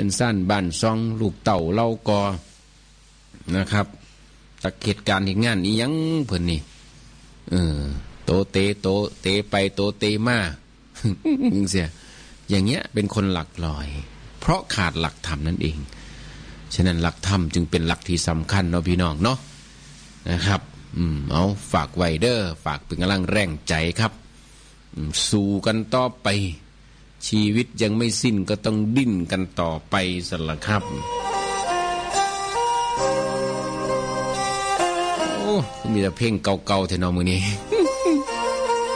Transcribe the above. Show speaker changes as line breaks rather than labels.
นซ่านบ้านซองลูกเต่าเล่ากอนะครับตักเหตุการณ์เหตุงานอีหยังเพิ่นนี่โตเตไปโตเตมาเสียอย่างเงี้ยเป็นคนหลักลอยเพราะขาดหลักธรรมนั่นเองฉะนั้นหลักธรรมจึงเป็นหลักที่สำคัญเนาะพี่น้องเนาะนะครับเอาฝากไว้เด้อฝากเป็นกำลังแรงใจครับสู้กันต่อไปชีวิตยังไม่สิ้นก็ต้องดิ้นกันต่อไปสิล่ะครับโอ้มีแต่เพลงเก่าๆแท้เนาะมื้อนี้